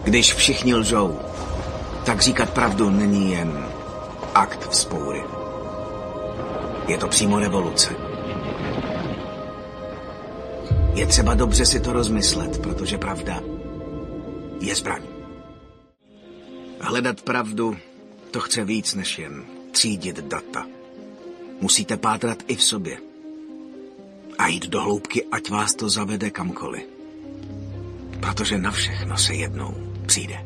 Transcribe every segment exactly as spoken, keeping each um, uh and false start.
Když všichni lžou, tak říkat pravdu není jen akt vzpoury. Je to přímo revoluce. Je třeba dobře si to rozmyslet, protože pravda je zbraň. Hledat pravdu, to chce víc než jen třídit data. Musíte pátrat i v sobě. A jít do hloubky, ať vás to zavede kamkoliv. Protože na všechno se jednou přijde.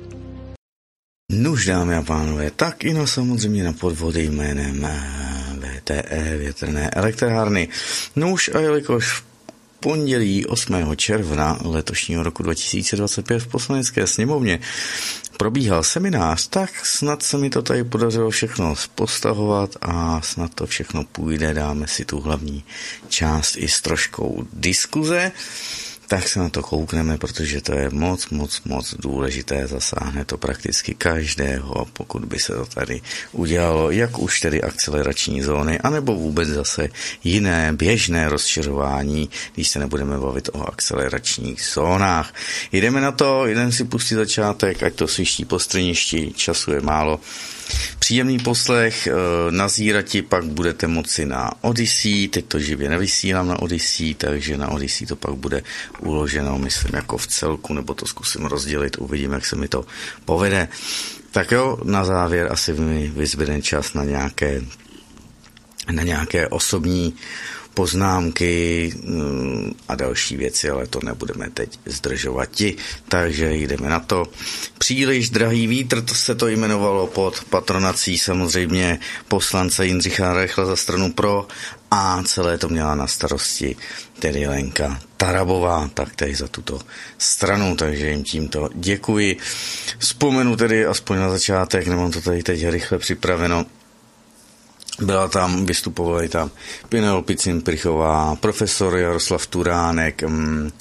Nuž, dámy a pánové, tak i no samozřejmě na podvody jménem V T E, větrné elektrárny. Nuž, a jelikož pondělí osmého června letošního roku dva tisíce dvacet pět v Poslanecké sněmovně probíhal seminář, tak snad se mi to tady podařilo všechno postavovat a snad to všechno půjde, dáme si tu hlavní část i s troškou diskuze. Tak se na to koukneme, protože to je moc, moc, moc důležité, zasáhne to prakticky každého, pokud by se to tady udělalo, jak už tedy akcelerační zóny, anebo vůbec zase jiné běžné rozšiřování, když se nebudeme bavit o akceleračních zónách. Jdeme na to, jdeme si pustit začátek, ať to sviští po strništi, času je málo. Příjemný poslech, nazírati pak budete moci na Odyssey, teď to živě nevysílám na Odyssey, takže na Odyssey to pak bude uloženo, myslím, jako v celku, nebo to zkusím rozdělit, uvidím, jak se mi to povede. Tak jo, na závěr asi mi vyzbyde čas na nějaké, na nějaké osobní poznámky a další věci, ale to nebudeme teď zdržovat ti, takže jdeme na to. Příliš drahý vítr, to se to jmenovalo pod patronací samozřejmě poslance Jindřicha Reichla za stranu Pro a celé to měla na starosti tedy Lenka Tarabová, taktéž za tuto stranu, takže jim tímto děkuji. Vzpomenu tedy aspoň na začátek, nemám to tady teď rychle připraveno. Byla tam, vystupovali tam Penelope Cimprichová, profesor Jaroslav Turánek, mm,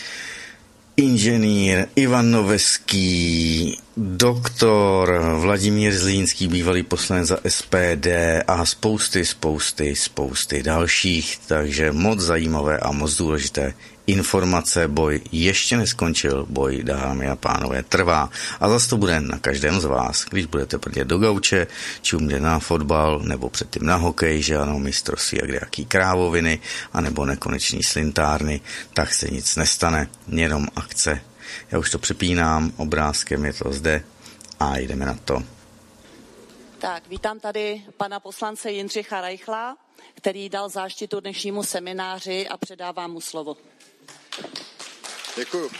inženýr Ivan Noveský, doktor Vladimír Zlínský, bývalý poslanec za S P D a spousty, spousty, spousty dalších. Takže moc zajímavé a moc důležité informace. Boj ještě neskončil, boj, dámy a pánové, trvá. A zase to bude na každém z vás, když budete prdět do gauče, čumě na fotbal, nebo předtím na hokej, že ano, mistrovství a kdejaký krávoviny, anebo nekoneční slintárny, tak se nic nestane, jenom akce. Já už to přepínám, obrázkem je to zde a jdeme na to. Tak, vítám tady pana poslance Jindřicha Reichla, který dal záštitu dnešnímu semináři a předávám mu slovo. Děkuju.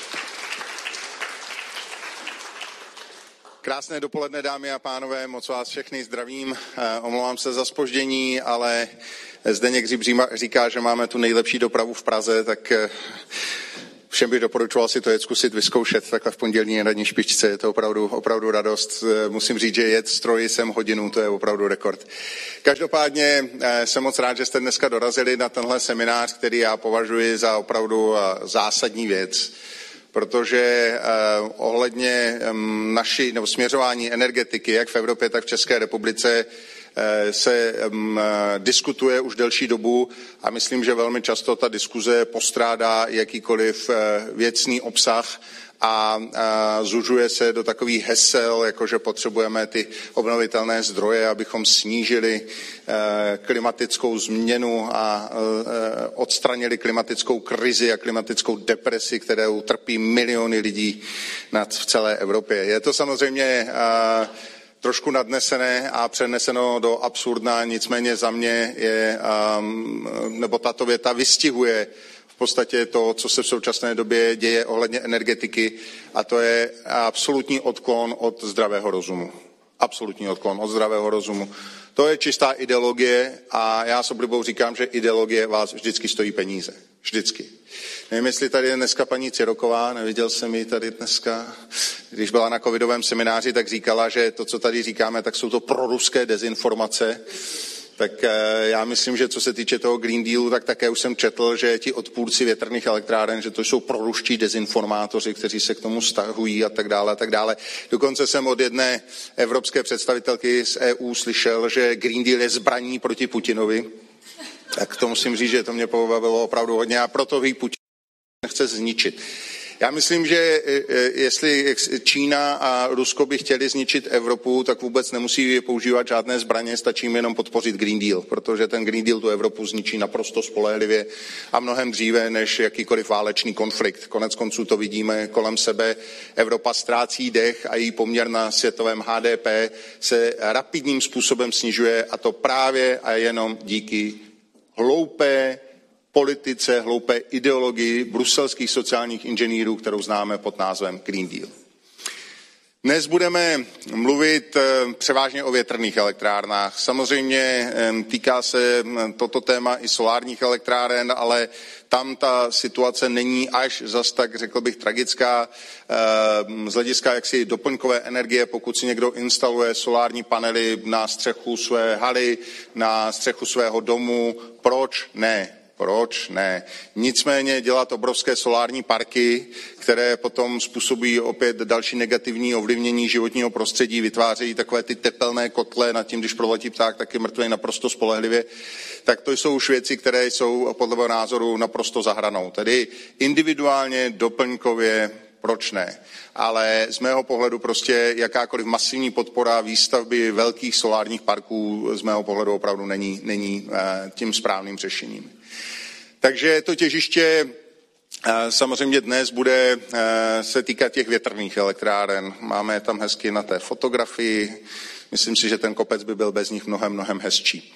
Krásné dopoledne, dámy a pánové, moc vás všechny zdravím. Omlouvám se za zpoždění, ale Zdeněk říká, že máme tu nejlepší dopravu v Praze, tak všem bych doporučoval si to jet zkusit vyzkoušet takhle v pondělní ranní špičce. Je to opravdu, opravdu radost. Musím říct, že jet stroji sem hodinu, to je opravdu rekord. Každopádně jsem moc rád, že jste dneska dorazili na tenhle seminář, který já považuji za opravdu zásadní věc, protože eh, ohledně eh, naší nebo směřování energetiky, jak v Evropě, tak v České republice, eh, se eh, diskutuje už delší dobu a myslím, že velmi často ta diskuze postrádá jakýkoliv eh, věcný obsah a, a zužuje se do takových hesel, jako že potřebujeme ty obnovitelné zdroje, abychom snížili e, klimatickou změnu a e, odstranili klimatickou krizi a klimatickou depresi, kterou trpí miliony lidí nad, v celé Evropě. Je to samozřejmě e, trošku nadnesené a přeneseno do absurdna, nicméně za mě je, um, nebo tato věta vystihuje v podstatě to, co se v současné době děje ohledně energetiky, a to je absolutní odklon od zdravého rozumu. Absolutní odklon od zdravého rozumu. To je čistá ideologie a já s oblibou říkám, že ideologie vás vždycky stojí peníze. Vždycky. Nevím, jestli tady je dneska paní Ciroková, neviděl jsem ji tady dneska. Když byla na covidovém semináři, tak říkala, že to, co tady říkáme, tak jsou to proruské dezinformace. Tak já myslím, že co se týče toho Green Dealu, tak také už jsem četl, že ti odpůrci větrných elektráren, že to jsou proruští dezinformátoři, kteří se k tomu stahují a tak dále a tak dále. Dokonce jsem od jedné evropské představitelky z E U slyšel, že Green Deal je zbraní proti Putinovi. Tak to musím říct, že to mě pobavilo opravdu hodně a proto jí Putin chce zničit. Já myslím, že jestli Čína a Rusko by chtěli zničit Evropu, tak vůbec nemusí používat žádné zbraně, stačí jim jenom podpořit Green Deal, protože ten Green Deal tu Evropu zničí naprosto spolehlivě a mnohem dříve než jakýkoliv válečný konflikt. Konec konců to vidíme kolem sebe. Evropa ztrácí dech a její poměr na světovém H D P se rapidním způsobem snižuje, a to právě a jenom díky hloupé politice, hloupé ideologii bruselských sociálních inženýrů, kterou známe pod názvem Green Deal. Dnes budeme mluvit převážně o větrných elektrárnách. Samozřejmě týká se toto téma i solárních elektráren, ale tam ta situace není až zas tak, řekl bych, tragická. Z hlediska jaksi doplňkové energie, pokud si někdo instaluje solární panely na střechu své haly, na střechu svého domu, proč ne? Proč ne? Nicméně dělat obrovské solární parky, které potom způsobují opět další negativní ovlivnění životního prostředí, vytvářejí takové ty tepelné kotle, nad tím, když proletí pták, tak je mrtvý naprosto spolehlivě, tak to jsou už věci, které jsou podle mého názoru naprosto za hranou. Tedy individuálně, doplňkově, proč ne? Ale z mého pohledu prostě jakákoliv masivní podpora výstavby velkých solárních parků z mého pohledu opravdu není, není tím správným řešením. Takže to těžiště samozřejmě dnes bude se týkat těch větrných elektráren. Máme je tam hezky na té fotografii. Myslím si, že ten kopec by byl bez nich mnohem, mnohem hezčí.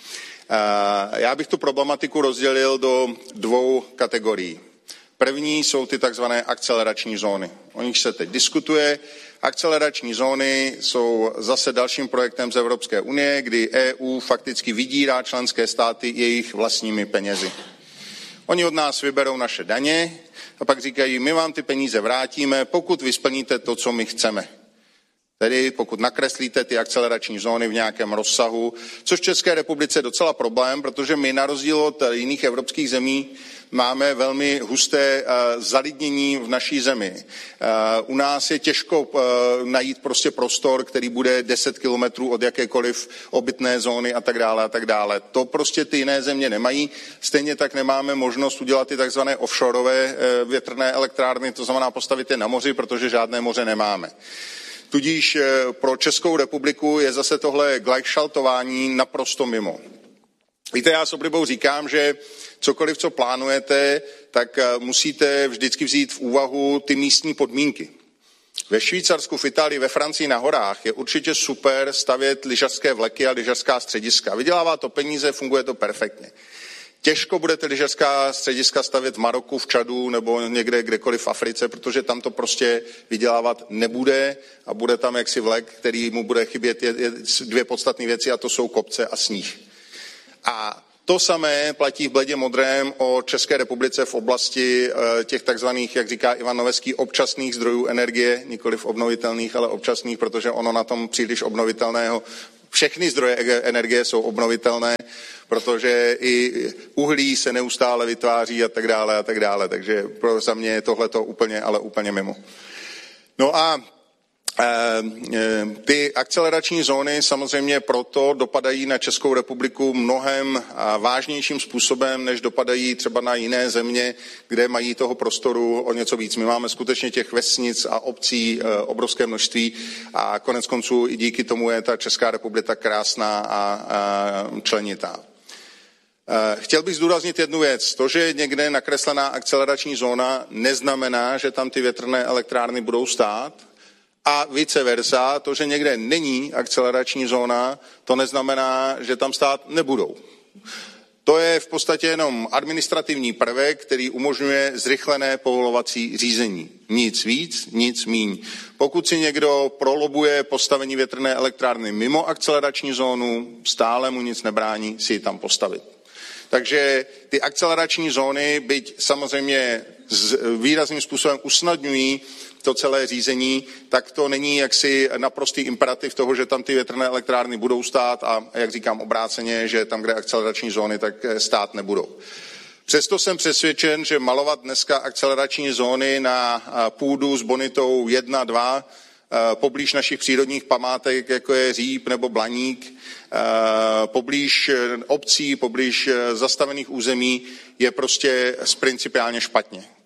Já bych tu problematiku rozdělil do dvou kategorií. První jsou ty takzvané akcelerační zóny. O nich se teď diskutuje. Akcelerační zóny jsou zase dalším projektem z Evropské unie, kdy E U fakticky vydírá členské státy jejich vlastními penězi. Oni od nás vyberou naše daně a pak říkají, my vám ty peníze vrátíme, pokud vy splníte to, co my chceme. Tedy pokud nakreslíte ty akcelerační zóny v nějakém rozsahu, což v České republice je docela problém, protože my na rozdíl od jiných evropských zemí máme velmi husté uh, zalidnění v naší zemi. Uh, u nás je těžko uh, najít prostě prostor, který bude deset kilometrů od jakékoliv obytné zóny a tak dále a tak dále. To prostě ty jiné země nemají. Stejně tak nemáme možnost udělat ty takzvané offshoreové uh, větrné elektrárny, to znamená postavit je na moři, protože žádné moře nemáme. Tudíž pro Českou republiku je zase tohle gleichschaltování naprosto mimo. Víte, já s oblibou říkám, že cokoliv, co plánujete, tak musíte vždycky vzít v úvahu ty místní podmínky. Ve Švýcarsku, v Itálii, ve Francii na horách je určitě super stavět lyžařské vleky a lyžařská střediska. Vydělává to peníze, funguje to perfektně. Těžko budete lyžařská střediska stavět v Maroku, v Čadu nebo někde kdekoliv v Africe, protože tam to prostě vydělávat nebude a bude tam jaksi vlek, který mu bude chybět je, je dvě podstatné věci, a to jsou kopce a sníh. A to samé platí v bledě modrém o České republice v oblasti těch takzvaných, jak říká Ivan Noveský, občasných zdrojů energie, nikoliv obnovitelných, ale občasných, protože ono na tom příliš obnovitelného. Všechny zdroje energie jsou obnovitelné, protože i uhlí se neustále vytváří a tak dále a tak dále. Takže pro za mě je tohleto úplně, ale úplně mimo. No a ty akcelerační zóny samozřejmě proto dopadají na Českou republiku mnohem vážnějším způsobem, než dopadají třeba na jiné země, kde mají toho prostoru o něco víc. My máme skutečně těch vesnic a obcí obrovské množství a konec konců i díky tomu je ta Česká republika krásná a členitá. Chtěl bych zdůraznit jednu věc. To, že je někde nakreslená akcelerační zóna, neznamená, že tam ty větrné elektrárny budou stát. A vice versa, to, že někde není akcelerační zóna, to neznamená, že tam stát nebudou. To je v podstatě jenom administrativní prvek, který umožňuje zrychlené povolovací řízení. Nic víc, nic míň. Pokud si někdo prolobuje postavení větrné elektrárny mimo akcelerační zónu, stále mu nic nebrání si ji tam postavit. Takže ty akcelerační zóny, byť samozřejmě výrazným způsobem usnadňují to celé řízení, tak to není jaksi naprostý imperativ toho, že tam ty větrné elektrárny budou stát a, jak říkám obráceně, že tam, kde akcelerační zóny, tak stát nebudou. Přesto jsem přesvědčen, že malovat dneska akcelerační zóny na půdu s bonitou jedna dva poblíž našich přírodních památek, jako je Říp nebo Blaník, poblíž obcí, poblíž zastavených území, je prostě principiálně špatně.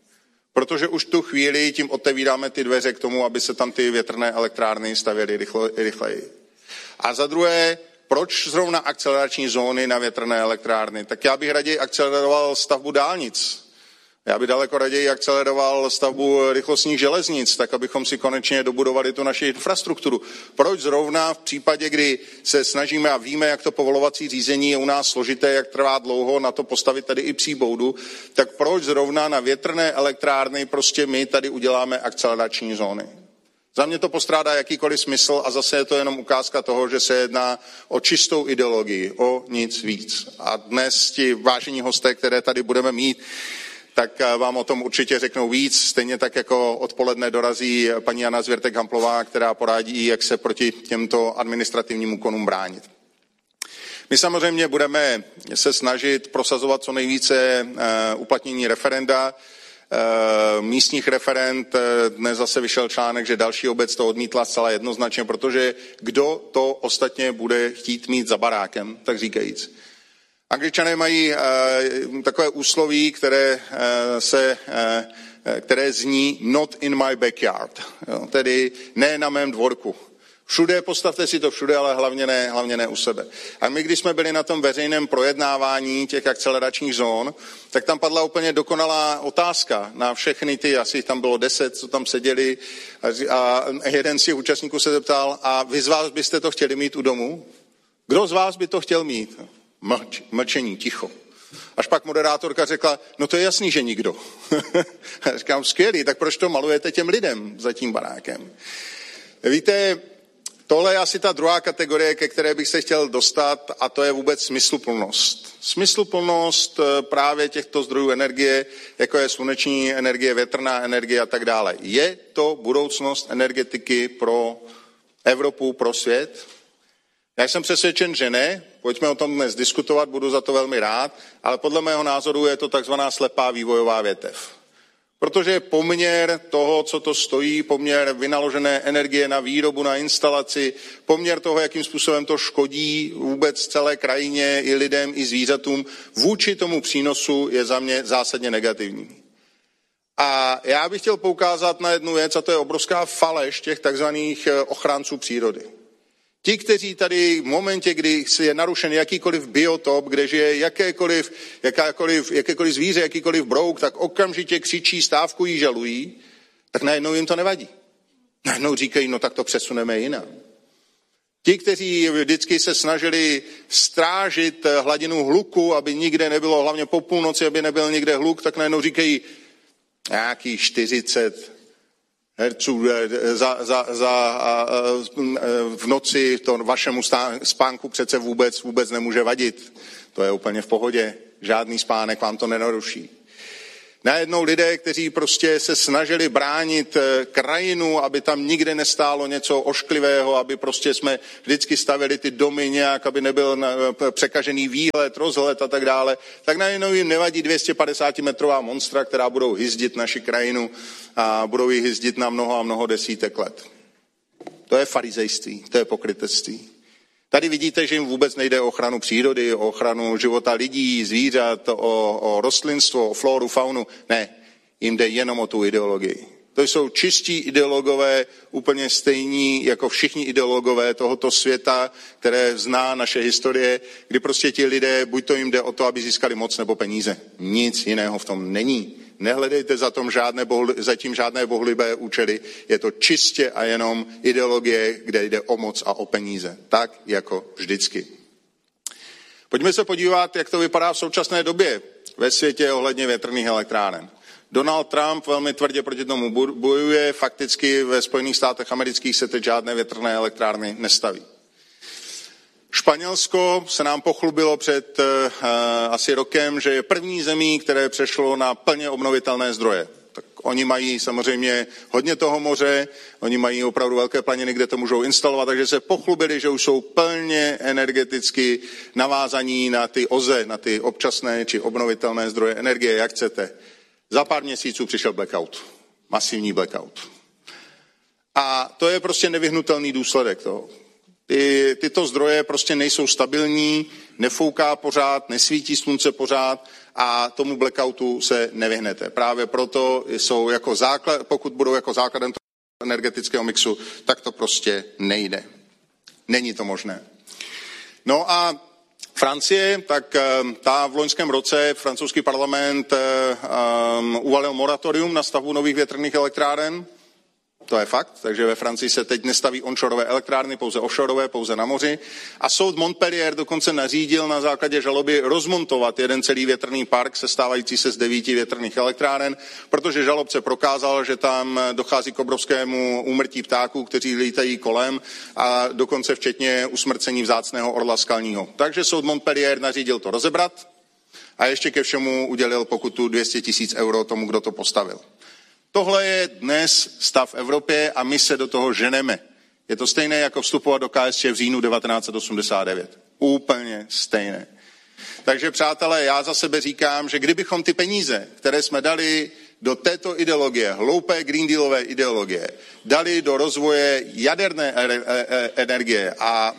Protože už tu chvíli tím otevíráme ty dveře k tomu, aby se tam ty větrné elektrárny stavěly rychleji. A za druhé, proč zrovna akcelerační zóny na větrné elektrárny? Tak já bych raději akceleroval stavbu dálnic. Já bych daleko raději akceleroval stavbu rychlostních železnic, tak abychom si konečně dobudovali tu naši infrastrukturu. Proč zrovna v případě, kdy se snažíme a víme, jak to povolovací řízení je u nás složité, jak trvá dlouho na to postavit tady i psí boudu, tak proč zrovna na větrné elektrárny prostě my tady uděláme akcelerační zóny? Za mě to postrádá jakýkoliv smysl a zase je to jenom ukázka toho, že se jedná o čistou ideologii, o nic víc. A dnes ti vážení hosté, které tady budeme mít, tak vám o tom určitě řeknou víc, stejně tak jako odpoledne dorazí paní Jana Zvěrtek-Hamplová, která poradí, jak se proti těmto administrativním úkonům bránit. My samozřejmě budeme se snažit prosazovat co nejvíce uplatnění referenda, místních referend. Dnes zase vyšel článek, že další obec to odmítla zcela jednoznačně, protože kdo to ostatně bude chtít mít za barákem, tak říkajíc. Angličané mají uh, takové úsloví, které, uh, se, uh, které zní not in my backyard, jo, tedy ne na mém dvorku. Všude, postavte si to všude, ale hlavně ne, hlavně ne u sebe. A my, když jsme byli na tom veřejném projednávání těch akceleračních zón, tak tam padla úplně dokonalá otázka na všechny ty, asi tam bylo deset, co tam seděli, a, a jeden z těch účastníků se zeptal, a vy z vás byste to chtěli mít u domu? Kdo z vás by to chtěl mít? Mlč, mlčení, ticho. Až pak moderátorka řekla, no to je jasný, že nikdo. Říkám, skvělý, tak proč to malujete těm lidem za tím barákem? Víte, tohle je asi ta druhá kategorie, ke které bych se chtěl dostat, a to je vůbec smysluplnost. Smysluplnost právě těchto zdrojů energie, jako je sluneční energie, větrná energie a tak dále. Je to budoucnost energetiky pro Evropu, pro svět? Já jsem přesvědčen, že ne. Pojďme o tom dnes diskutovat, budu za to velmi rád, ale podle mého názoru je to takzvaná slepá vývojová větev. Protože poměr toho, co to stojí, poměr vynaložené energie na výrobu, na instalaci, poměr toho, jakým způsobem to škodí vůbec celé krajině, i lidem, i zvířatům, vůči tomu přínosu je za mě zásadně negativní. A já bych chtěl poukázat na jednu věc, a to je obrovská faleš těch takzvaných ochránců přírody. Ti, kteří tady v momentě, kdy je narušen jakýkoliv biotop, kde žije jakékoliv, jakákoliv, jakékoliv zvíře, jakýkoliv brouk, tak okamžitě křičí, stávkují, žalují, tak najednou jim to nevadí. Najednou říkají, no tak to přesuneme jinam. Ti, kteří vždycky se snažili strážit hladinu hluku, aby nikde nebylo, hlavně po půlnoci, aby nebyl nikde hluk, tak najednou říkají, nějaký čtyřicet herců za, za, za, v noci to vašemu spánku přece vůbec, vůbec nemůže vadit. To je úplně v pohodě. Žádný spánek vám to nenaruší. Najednou lidé, kteří prostě se snažili bránit krajinu, aby tam nikde nestálo něco ošklivého, aby prostě jsme vždycky stavili ty domy nějak, aby nebyl překažený výhled, rozhled a tak dále, tak najednou jim nevadí dvě stě padesát metrová monstra, která budou hyzdit naši krajinu a budou ji hyzdit na mnoho a mnoho desítek let. To je farizejství, to je pokrytectví. Tady vidíte, že jim vůbec nejde o ochranu přírody, o ochranu života lidí, zvířat, o, o rostlinstvo, o floru, faunu. Ne, jim jde jenom o tu ideologii. To jsou čistí ideologové, úplně stejní jako všichni ideologové tohoto světa, které zná naše historie, kdy prostě ti lidé, buď to jim jde o to, aby získali moc nebo peníze. Nic jiného v tom není. Nehledejte za, tom žádné bohli, za tím žádné bohulibé účely. Je to čistě a jenom ideologie, kde jde o moc a o peníze. Tak jako vždycky. Pojďme se podívat, jak to vypadá v současné době ve světě ohledně větrných elektráren. Donald Trump velmi tvrdě proti tomu bojuje. Fakticky ve Spojených státech amerických se teď žádné větrné elektrárny nestaví. Španělsko se nám pochlubilo před uh, asi rokem, že je první zemí, které přešlo na plně obnovitelné zdroje. Tak oni mají samozřejmě hodně toho moře, oni mají opravdu velké planiny, kde to můžou instalovat, takže se pochlubili, že už jsou plně energeticky navázaní na ty O Z E, na ty občasné či obnovitelné zdroje energie, jak chcete. Za pár měsíců přišel blackout, masivní blackout. A to je prostě nevyhnutelný důsledek toho. Ty, tyto zdroje prostě nejsou stabilní, nefouká pořád, nesvítí slunce pořád a tomu blackoutu se nevyhnete. Právě proto jsou jako základ, pokud budou jako základem energetického mixu, tak to prostě nejde. Není to možné. No a Francie, tak ta v loňském roce francouzský parlament um, uvalil moratorium na stavbu nových větrných elektráren. To je fakt, takže ve Francii se teď nestaví onshore elektrárny, pouze offshore, pouze na moři. A soud Montpellier dokonce nařídil na základě žaloby rozmontovat jeden celý větrný park, sestávající se z devíti větrných elektráren, protože žalobce prokázal, že tam dochází k obrovskému úmrtí ptáků, kteří lítají kolem a dokonce včetně usmrcení vzácného orla skalního. Takže soud Montpellier nařídil to rozebrat a ještě ke všemu udělil pokutu dvě stě tisíc euro tomu, kdo to postavil. Tohle je dnes stav v Evropě a my se do toho ženeme. Je to stejné jako vstupovat do K S Č v říjnu devatenáct set osmdesát devět. Úplně stejné. Takže přátelé, já za sebe říkám, že kdybychom ty peníze, které jsme dali do této ideologie, hloupé Green Dealové ideologie, dali do rozvoje jaderné energie a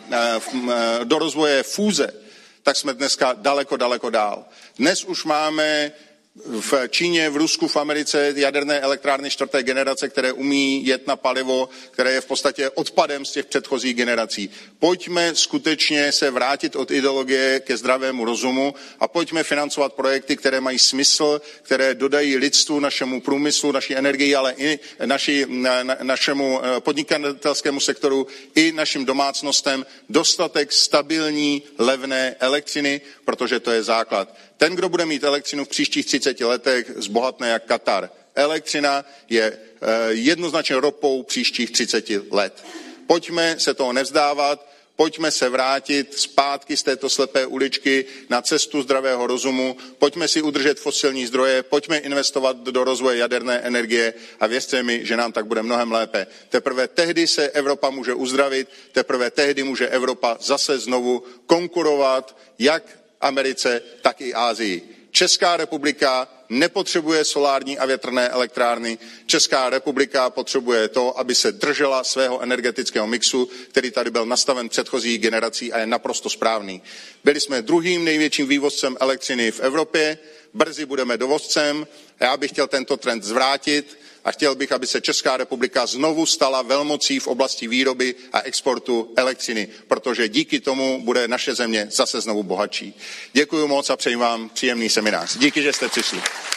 do rozvoje fúze, tak jsme dneska daleko, daleko dál. Dnes už máme v Číně, v Rusku, v Americe jaderné elektrárny čtvrté generace, které umí jet na palivo, které je v podstatě odpadem z těch předchozích generací. Pojďme skutečně se vrátit od ideologie ke zdravému rozumu a pojďme financovat projekty, které mají smysl, které dodají lidstvu, našemu průmyslu, naší energii, ale i naši, na, našemu podnikatelskému sektoru i našim domácnostem dostatek stabilní, levné elektřiny, protože to je základ. Ten, kdo bude mít elektřinu v příštích třiceti letech, zbohatne jak Katar. Elektřina je jednoznačně ropou příštích třiceti let. Pojďme se toho nevzdávat, pojďme se vrátit zpátky z této slepé uličky na cestu zdravého rozumu, pojďme si udržet fosilní zdroje, pojďme investovat do rozvoje jaderné energie a věřte mi, že nám tak bude mnohem lépe. Teprve tehdy se Evropa může uzdravit, teprve tehdy může Evropa zase znovu konkurovat jak Americe, tak i Asii. Česká republika nepotřebuje solární a větrné elektrárny. Česká republika potřebuje to, aby se držela svého energetického mixu, který tady byl nastaven předchozí generací a je naprosto správný. Byli jsme druhým největším vývozcem elektřiny v Evropě, brzy budeme dovozcem. Já bych chtěl tento trend zvrátit a chtěl bych, aby se Česká republika znovu stala velmocí v oblasti výroby a exportu elektřiny, protože díky tomu bude naše země zase znovu bohatší. Děkuji moc a přeji vám příjemný seminář. Díky, že jste přišli.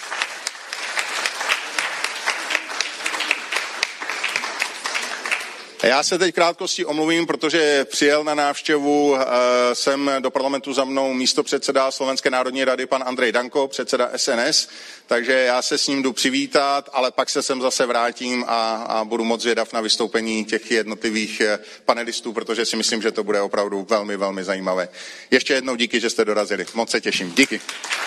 Já se teď krátkosti omluvím, protože přijel na návštěvu uh, sem do parlamentu za mnou místopředseda Slovenské národní rady pan Andrej Danko, předseda S N S, takže já se s ním jdu přivítat, ale pak se sem zase vrátím a, a budu moc zvědav na vystoupení těch jednotlivých panelistů, protože si myslím, že to bude opravdu velmi, velmi zajímavé. Ještě jednou díky, že jste dorazili. Moc se těším. Díky.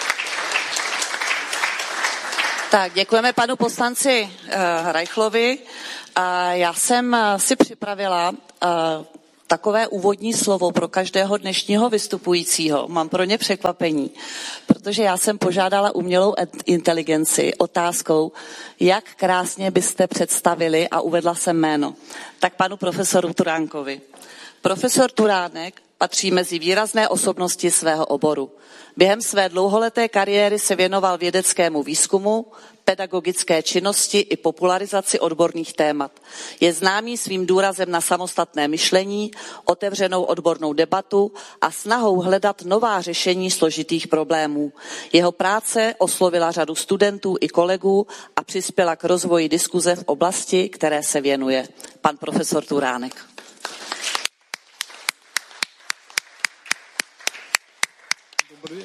Tak, děkujeme panu poslanci uh, Reichlovi. Uh, já jsem uh, si připravila uh, takové úvodní slovo pro každého dnešního vystupujícího. Mám pro ně překvapení, protože já jsem požádala umělou inteligenci otázkou, jak krásně byste představili a uvedla jsem jméno. Tak panu profesoru Turánkovi. Profesor Turánek patří mezi výrazné osobnosti svého oboru. Během své dlouholeté kariéry se věnoval vědeckému výzkumu, pedagogické činnosti i popularizaci odborných témat. Je známý svým důrazem na samostatné myšlení, otevřenou odbornou debatu a snahou hledat nová řešení složitých problémů. Jeho práce oslovila řadu studentů i kolegů a přispěla k rozvoji diskuze v oblasti, které se věnuje. Pan profesor Turánek. Dobrý.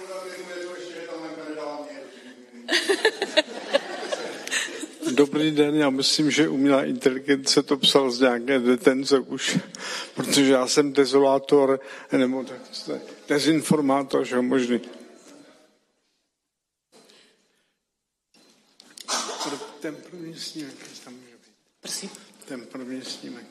Dobrý den, já myslím, že umělá inteligence to psal z nějaké detence už, protože já jsem dezolátor, nebo dezinformátor, že možný. Ten první snímek, tam může být. Prosím. Ten první snímek.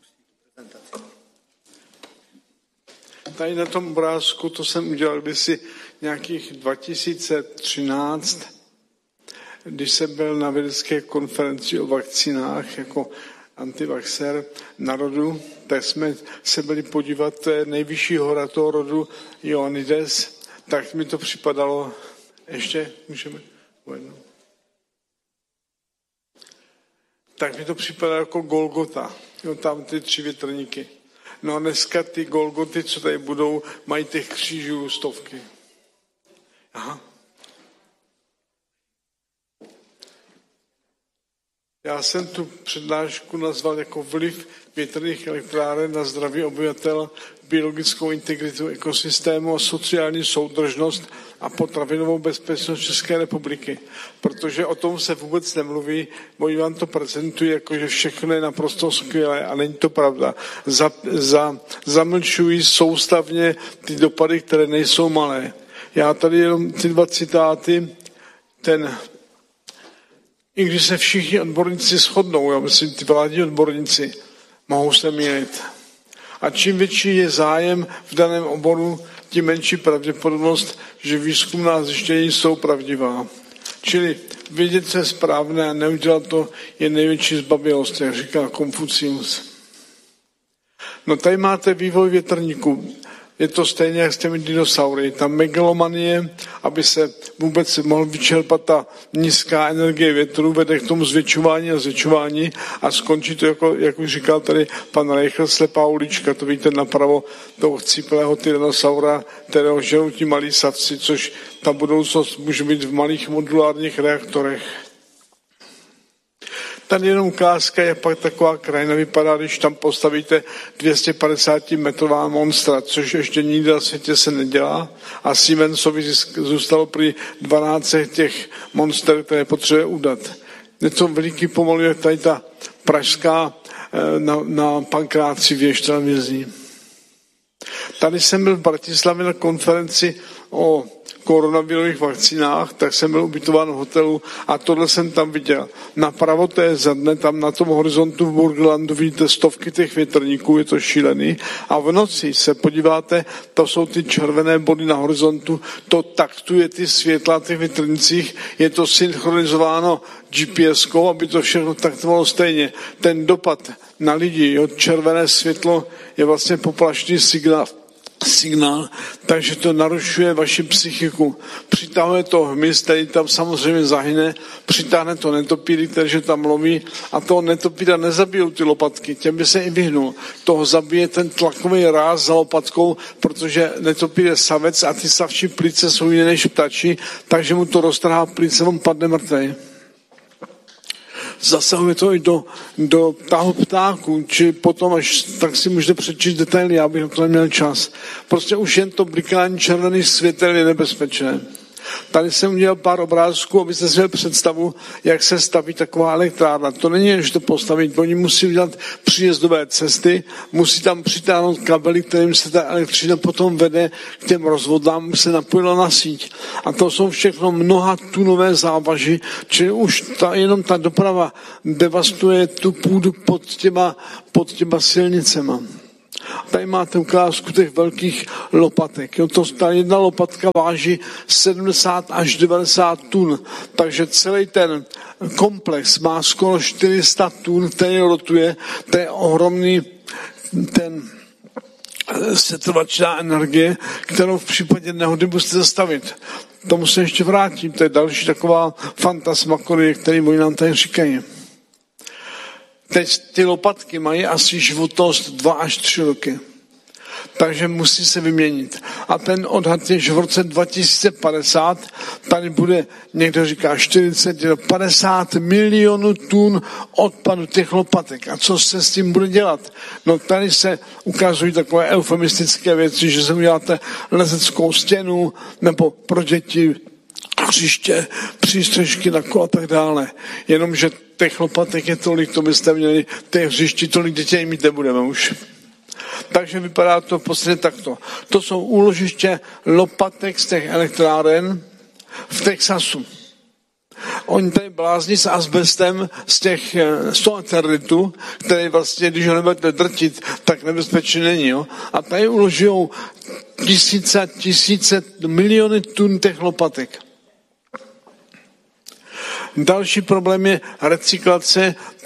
Tady na tom obrázku, to jsem udělal kdysi nějakých dva tisíce třináct, když jsem byl na vědecké konferenci o vakcínách jako antivaxer na rodu, tak jsme se byli podívat, to je nejvyšší hora toho rodu Ioannidis, tak mi to připadalo, ještě můžeme, bueno. Tak mi to připadalo jako Golgota, jo, tam ty tři větrníky. No a dneska ty Golgoty, co tady budou, mají těch křížů stovky. Aha. Já jsem tu přednášku nazval jako vliv větrných elektráren na zdraví obyvatel, biologickou integritu ekosystému a sociální soudržnost a potravinovou bezpečnost České republiky. Protože o tom se vůbec nemluví, oni vám to prezentují jako, že všechno je naprosto skvělé a není to pravda. Za, za, zamlčují soustavně ty dopady, které nejsou malé. Já tady jenom ty dva citáty, ten i když se všichni odborníci shodnou, já myslím, ty vládní odborníci, mohou se mýlit. A čím větší je zájem v daném oboru, tím menší pravděpodobnost, že výzkumná zjištění jsou pravdivá. Čili vědět, co je správné a neudělat to, je největší zbabělost, jak říká Konfucius. No tady máte vývoj větrníků. Je to stejně jak s těmi dinosaury. Ta megalomanie, aby se vůbec mohl vyčerpat ta nízká energie větru, vede k tomu zvětšování a zvětšování a skončí to, jako, jak už říkal tady pan Reichl, slepá ulička. To víte napravo toho chcíplého dinosaura, kterého žerou ti malí savci, což ta budoucnost může být v malých modulárních reaktorech. Tady jenom ukázka, jak pak taková krajina vypadá, když tam postavíte dvě stě padesát metrová monstra, což ještě nikde na světě se nedělá. A Siemensovi zůstalo prý dvanáct těch monster, které potřebuje udat. Je to veliký pomalu, jak tady ta pražská na, na Pankráci věž televizní. Tady jsem byl v Bratislavě na konferenci o koronavirových vakcínách, tak jsem byl ubytován v hotelu a tohle jsem tam viděl. Napravo to je ze dne, tam na tom horizontu v Burgenlandu vidíte stovky těch větrníků, je to šílený. A v noci se podíváte, to jsou ty červené body na horizontu, to taktuje ty světla v těch větrnicích, je to synchronizováno G P S kou, aby to všechno taktovalo stejně. Ten dopad na lidi, jo, červené světlo je vlastně poplašný signál, signál, takže to narušuje vaši psychiku. Přitahuje to hmyz, který tam samozřejmě zahyne, přitáhne to netopíry, který tam loví a toho netopíra nezabijou ty lopatky, těm by se i vyhnul. Toho zabije ten tlakový ráz za lopatkou, protože netopír je savec a ty savčí plíce jsou jiné než ptačí, takže mu to roztrhá plíce, on padne mrtvej. Zasahuje to i do, do tahu ptáků, či potom, až tak si můžete přečíst detaily, já bych na to neměl čas. Prostě už jen to blikání červených světel je nebezpečné. Tady jsem udělal pár obrázků, abyste si měli představu, jak se staví taková elektrárna. To není jen, že to postavit, oni musí udělat příjezdové cesty, musí tam přitáhnout kabely, kterým se ta elektřina potom vede k těm rozvodám, aby se napojila na síť. A to jsou všechno mnoha tunové závaží, čili už ta, jenom ta doprava devastuje tu půdu pod těma, pod těma silnicema. Tady máte ukázku těch velkých lopatek. Jo, to, ta jedna lopatka váží sedmdesát až devadesát tun, takže celý ten komplex má skoro čtyři sta tun, který rotuje. To je ohromný ten setrvačná energie, kterou v případě nehody musíte zastavit. Tomu se ještě vrátím, to je další taková fantasmagorie, který oni nám tady říkají. Teď ty lopatky mají asi životnost dva až tři roky. Takže musí se vyměnit. A ten odhad je, že v roce dva tisíce padesát tady bude, někdo říká čtyřicet, padesát milionů tun odpadu těch lopatek. A co se s tím bude dělat? No tady se ukazují takové eufemistické věci, že se uděláte lezeckou stěnu nebo pro děti hřiště, přístřežky na kolo a tak dále. Jenomže těch lopatek je tolik, to byste měli, těch hřiští tolik dětí mít nebudeme už. Takže vypadá to v podstatě takto. To jsou úložiště lopatek z těch elektráren v Texasu. Oni tady blázní s asbestem z těch z toho eternitu, který vlastně, když ho nebudete drtit, tak nebezpečný není. Jo? A tady uložijou tisíce, tisíce, miliony tun těch lopatek. Další problém je recyklace, tak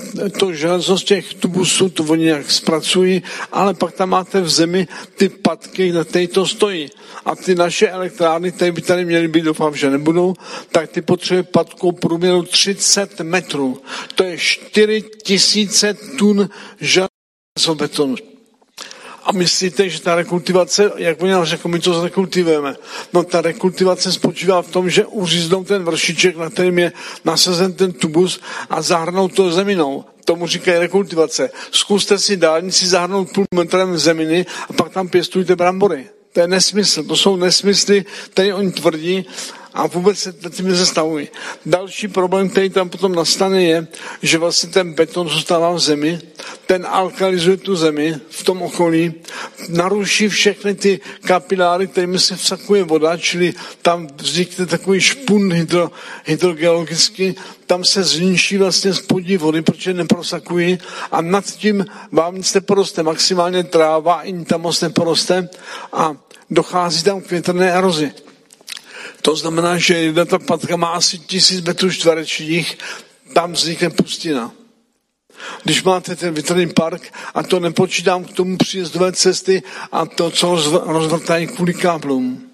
to železo z těch tubusů, to oni nějak zpracují, ale pak tam máte v zemi ty patky, na které to stojí. A ty naše elektrárny, které by tady měly být, doufám, že nebudou, tak ty potřebují patkou průměru třicet metrů. To je čtyři tisíce tun železobetonu. A myslíte, že ta rekultivace, jak oni nám řekl, my to zrekultivujeme. No ta rekultivace spočívá v tom, že uříznou ten vršiček, na kterým je nasazen ten tubus a zahrnou to zeminou. Tomu říkají rekultivace. Zkuste si dálnici zahrnout půl metrem zeminy a pak tam pěstujte brambory. To je nesmysl. To jsou nesmysly, které oni tvrdí a vůbec se tím nezastavují. Další problém, který tam potom nastane, je, že vlastně ten beton zůstává v zemi, ten alkalizuje tu zemi v tom okolí, naruší všechny ty kapiláry, kterými se vsakuje voda, čili tam vznikne takový špun hydro, hydrogeologický, tam se zničí vlastně spodní vody, protože neprosakují a nad tím vám nic neporoste, maximálně tráva, ani tam moc neporoste a dochází tam k větrné erozi. To znamená, že jedna ta patka má asi tisíc metrů čtverečních, tam vznikne pustina. Když máte ten větrný park, a to nepočítám k tomu příjezdové cesty a to, co rozvrtají kvůli káblům.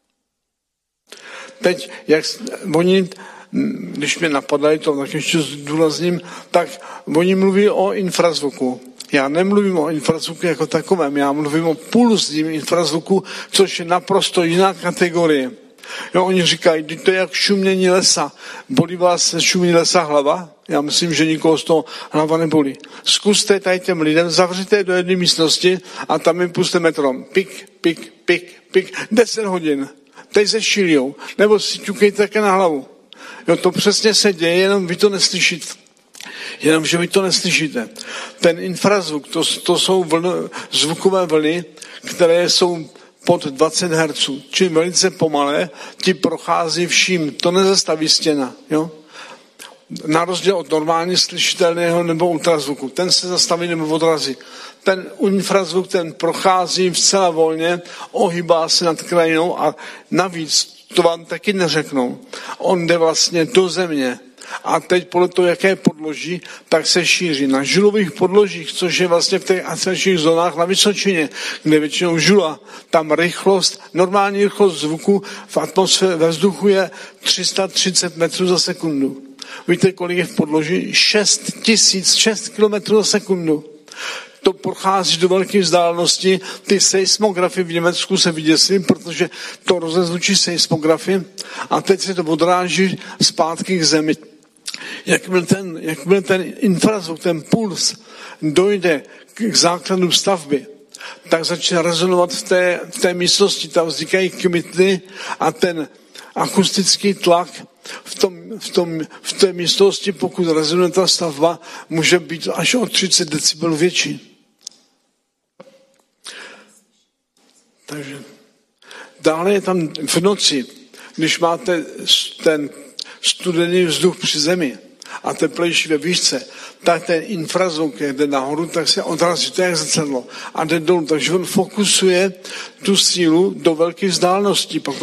Teď, jak oni, když mě napadají, to tak ještě zdůrazním, tak oni mluví o infrazvuku. Já nemluvím o infrazvuku jako takovém, já mluvím o pulzním infrazvuku, což je naprosto jiná kategorie. Jo, oni říkají, to je jak šumění lesa. Bolí vás se šumí lesa hlava? Já myslím, že nikoho z toho hlava nebolí. Zkuste tady těm lidem, zavřete do jedné místnosti a tam jim puste metrom. Pik, pik, pik, pik, deset hodin. Teď se šílijou. Nebo si ťukejte také na hlavu. Jo, to přesně se děje, jenom vy to neslyšíte. Jenom, že vy to neslyšíte. Ten infrazvuk, to, to jsou vlny, zvukové vlny, které jsou pod dvacet hertzů, čím velice pomalé, ti prochází vším. To nezastaví stěna. Jo? Na rozdíl od normálně slyšitelného nebo ultrazvuku. Ten se zastaví nebo odrazí. Ten infrazvuk, ten prochází vcela volně, ohýbá se nad krajinou a navíc, to vám taky neřeknou, on jde vlastně do země. A teď podle toho, jaké podloží, tak se šíří na žulových podložích, což je vlastně v těch atmosférických zónách na Vysočině, kde většinou žula. Tam rychlost, normální rychlost zvuku v atmosféře, ve vzduchu je tři sta třicet metrů za sekundu. Víte, kolik je v podloží? šest tisíc, šest kilometrů za sekundu. To prochází do velké vzdálenosti. Ty seismografy v Německu se vyděsily, protože to rozezvučí seismografy a teď se to odráží zpátky k zemi. Jakmile ten, jakmile ten infrazvuk, ten puls dojde k základu stavby, tak začne rezonovat v té, v té místnosti. Tam vznikají kmitny a ten akustický tlak v, tom, v, tom, v té místnosti, pokud rezonuje ta stavba, může být až o třicet decibelů větší. Takže dále je tam v noci, když máte ten studený vzduch při zemi a teplejší ve výšce, tak ten infrazvuk, jak jde nahoru, tak se odrazí, to je jak zrcadlo a jde dolů, takže on fokusuje tu sílu do velké vzdálenosti.